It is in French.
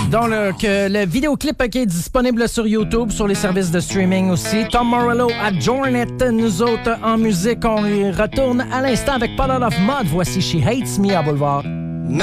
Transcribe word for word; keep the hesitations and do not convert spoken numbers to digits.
Donc, le, que le vidéoclip qui est disponible sur YouTube, sur les services de streaming aussi. Tom Morello à Join It. Nous autres, en musique, on y retourne à l'instant avec Puddle of Mud. Voici She Hates Me à Boulevard.